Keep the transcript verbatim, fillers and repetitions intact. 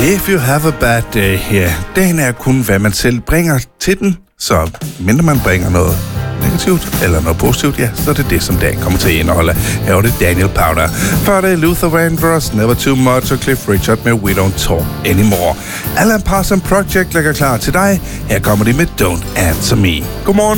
If you have a bad day, ja, yeah. Dagen er kun, hvad man selv bringer til den, så mindre man bringer noget negativt eller noget positivt, ja, så er det det, som dagen kommer til at indeholde. Her var det Daniel Powder. Før det Luther Vandross, Never Too Much og Cliff Richard med We Don't Talk Anymore. Alan Parsons Project lægger klar til dig. Her kommer de med Don't Answer Me. Godmorgen.